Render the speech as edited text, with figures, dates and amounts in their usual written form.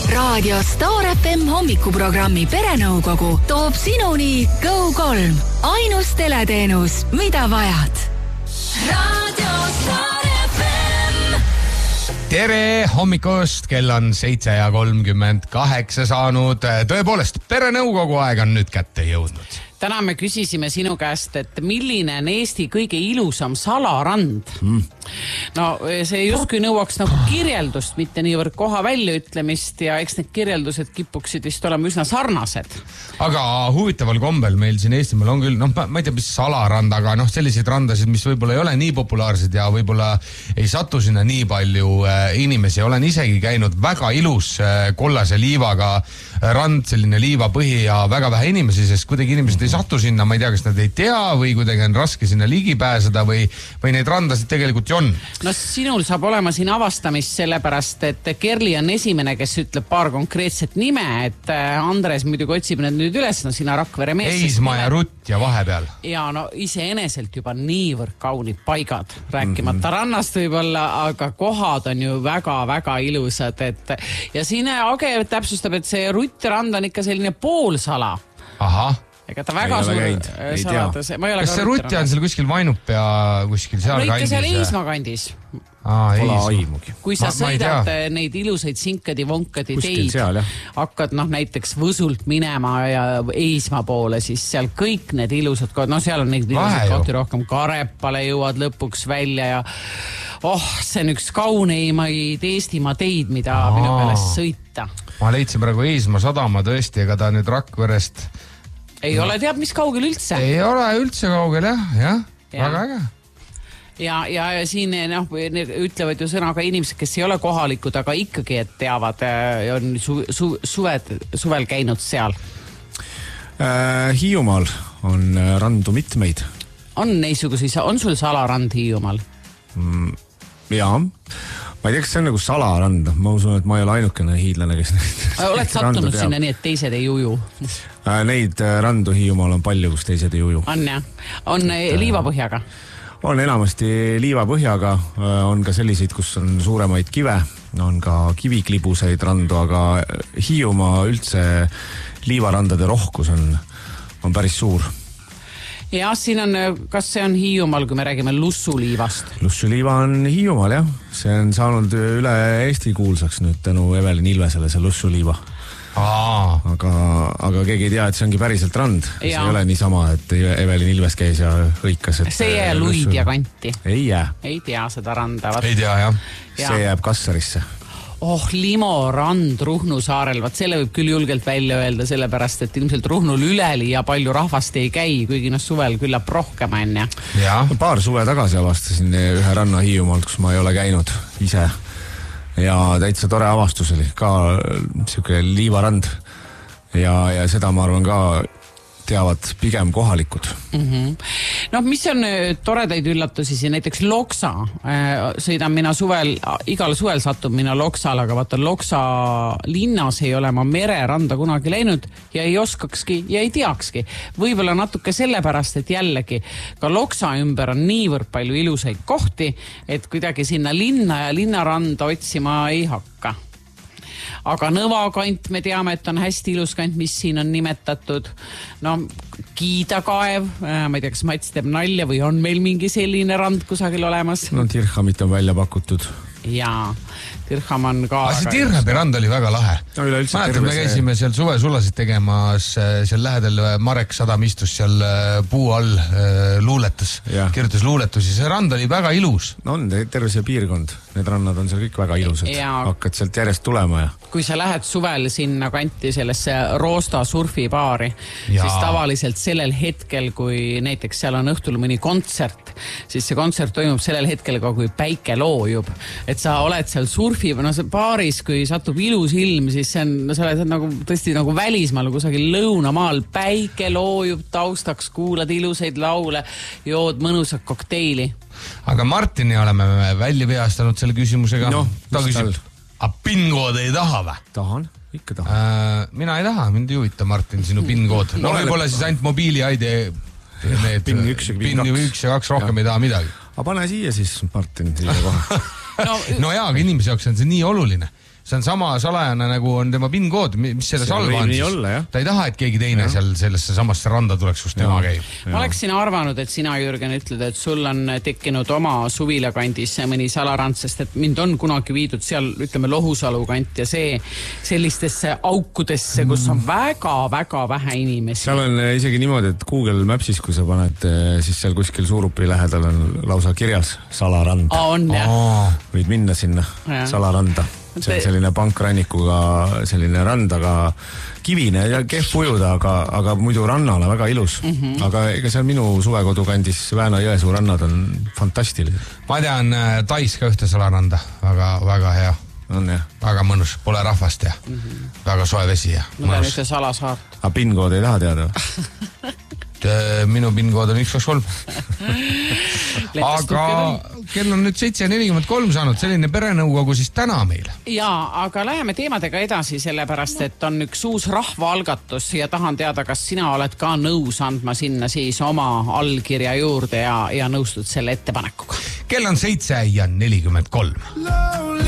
Raadio Star FM hommikuprogrammi Perenõukogu toob sinuni Go3. Ainus teleteenus, mida vajad. Raadio Star FM. Tere hommikust, kell on 7:38 saanud. Tõepoolest, Perenõukogu aeg on nüüd kätte jõudnud. Täna me küsisime sinu käest, et milline on Eesti kõige ilusam salarand. No see justkui nõuaks nagu kirjeldust, mitte niivõrd koha väljaütlemist ja eks need kirjeldused kipuksid vist olema üsna sarnased. Aga huvitaval kombel meil siin Eestimaal on küll, ma ei tea, mis salarand, aga selliseid randasid, mis võib-olla ei ole nii populaarsed ja võib-olla ei satu sinna nii palju inimesi. Olen isegi käinud väga ilus kollase liivaga rand, selline liivapõhi ja väga vähe inimesi, sest kuidagi inimesed ei satu sinna, ma ei tea, kas nad ei tea või kuidagi on raske sinna ligi pääseda või neid randasid tegelikult ju on. No sinul saab olema siin avastamist sellepärast, et Kerli on esimene, kes ütleb paar konkreetset nime, et Andres muidugi otsib need nüüd üles, no sina Rakvere mees. Eisma ja Rutt ja vahepeal. Ja no iseeneselt juba niivõrd kaunid paigad, rääkimata rannast võib-olla, aga kohad on ju väga-väga ilusad, ja siin Age täpsustab, et see Rutt rand on ikka selline poolsala. Ahah. Ega ta väga suur salades. Kas see Rutti on seal kuskil Vainupea kuskil seal kandis? Ikka seal Eisma kandis. Kui sa sõidad neid ilusaid sinkadi-vonkadi teid, hakkad näiteks Võsult minema ja Eisma poole, siis seal kõik need ilusad kohad, seal on neid ilusad kohti rohkem, Karepale jõuad lõpuks välja ja see on üks kauneimaid Eestimaa teid, mida minu meelest sõita. Ma leidsin praegu Eisma sadama tõesti, ega ta nüüd Rakverest ei ole teab, mis kaugel üldse. Ei ole üldse kaugel, jah. Väga äge. Ja siin ütlevad ju sõna ka inimesed, kes ei ole kohalikud, aga ikkagi, et teavad, on suvel käinud seal. Hiiumaal on randu mitmeid. On sul salarand Hiiumaal? Jaa. Ma ei tea, kas see on nagu salarand. Ma usun, et ma ei ole ainukene hiidlane, kes oled sattunud sinna nii, et teised ei uju? Neid randu Hiiumaal on palju, kus teised ei uju. On jah? On liivapõhjaga? On enamasti liivapõhjaga. On ka selliseid, kus on suuremaid kive. On ka kiviklibuseid randu, aga Hiiumaa üldse liivarandade rohkus on päris suur. Ja siin on, kas see on Hiiumaal, kui me räägime Lussuliivast? Lussuliiva on Hiiumaal, jah. See on saanud üle Eesti kuulsaks nüüd tänu Evelin Ilvesele, see Lussuliiva. Aga keegi ei tea, et see ongi päriselt rand. See ei ole niisama, et Evelin Ilves käis ja hõikas. See jää Luidja kanti? Ei jää. Ei tea seda randa. Ei tea, jah. See jääb Kassarisse. Limo rand Ruhnu saarel, selle võib küll julgelt välja öelda, sellepärast, et ilmselt Ruhnul üleli ja palju rahvast ei käi, kuigi suvel küllap rohkem on. Paar suve tagasi avastasin ühe ranna Hiiumaalt, kus ma ei ole käinud ise ja täitsa tore avastus oli ka siuke liivarand ja seda ma arvan ka teavad pigem kohalikud. Mis on toredaid üllatusi siin, näiteks Loksa. Sõidan mina igal suvel satun mina Loksal, aga vaata Loksa linnas ei ole ma mereranda kunagi läinud ja ei oskakski ja ei teakski. Võib-olla natuke sellepärast, et jällegi ka Loksa ümber on niivõrd palju ilusaid kohti, et kuidagi sinna linna ja linnaranda otsima ei hakka. Aga Nõva kant, me teame, et on hästi ilus kant, mis siin on nimetatud. Kiidakaev, ma ei tea, kas Mats teeb nalja või on meil mingi selline rand kusagil olemas? Tirhamit on välja pakutud. Jaa, Tirham on ka... see Tirhabi rand oli väga lahe. Mäletan, me käisime seal suvesulasid tegemas, seal lähedal Marek Sadam istus seal puu all, luuletas, kirjutas luuletusi. See rand oli väga ilus. On terve see piirkond. Need rannad on seal kõik väga ilusad. Hakkad sealt järjest tulema ja... Kui sa lähed suvel sinna kanti sellesse Roosta surfibaari, siis tavaliselt sellel hetkel, kui näiteks seal on õhtul mõni kontsert, siis see kontsert toimub sellel hetkel ka, kui päike loojub. Et sa oled seal baaris, kui satub ilus ilm, siis sa oled nagu tõesti nagu välismaal, kusagil lõunamaal, päike loojub taustaks, kuulad ilusaid laule, jood mõnusat kokteili. Aga Martini oleme välja veastanud selle küsimusega. Ta küsib, PIN-kood ei taha või? Tahan, ikka tahan. Mina ei taha, mind ei huvita, Martin, sinu PIN-kood. Võib-olla siis ainult mobiili-ID PIN 1 ja 2 rohkem ei taha midagi. Aga pane siia siis, Martin, siia kohe. No jaa, aga inimese jaoks on see nii oluline. see on sama salajane nagu on tema PIN-kood, mis selle salva on siis. Ta ei taha, et keegi teine seal sellesse samasse randa tuleks, kus tema käib. Ma oleksin arvanud, et sina, Jürgen, ütled, et sul on tekkinud oma suvilakandis mõni salarand, sest et mind on kunagi viidud seal, ütleme, Lohusalu kant ja see sellistesse aukudesse, kus on väga-väga vähe inimesi. Seal on isegi niimoodi, et Google Mapsis, kui sa paned, siis seal kuskil Suurupi lähedal on lausa kirjas salarand. On, jah. Võid minna sinna salaranda. See on selline pankrannikuga selline rand, aga kivine ja kehv ujuda, aga muidu rannale väga ilus. Aga ega seal minu suvekodukandis Väänõ-Jõesuu rannad on fantastilised. Ma tean Tais ka ühte salaranda, väga hea. On jah. Väga mõnus, pole rahvast ja väga soe vesi ja mõnus. Ma tean ühte salasaart. Aga PIN-kood ei taha teada? Minu PIN-kood on 123. Aga kell on nüüd 7:43 saanud, selline perenõukogu siis täna meil. Jaa, aga läheme teemadega edasi, sellepärast, et on üks uus rahvaalgatus ja tahan teada, kas sina oled ka nõus andma sinna siis oma allkirja juurde ja nõustud selle ettepanekuga. Kell on 7:43.